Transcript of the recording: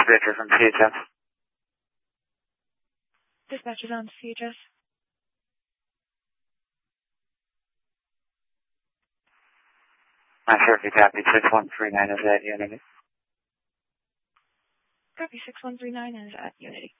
Victor from CHS. Dispatcher's on CHS. Not sure if you copied 6139 is at Unity. Copy 6139 is at Unity.